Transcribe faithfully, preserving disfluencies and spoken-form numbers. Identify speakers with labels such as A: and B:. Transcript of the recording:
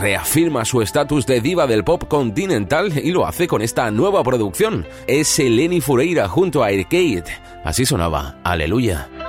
A: reafirma su estatus de diva del pop continental y lo hace con esta nueva producción. Es Eleni Foureira junto a Arcade. Así sonaba Aleluya.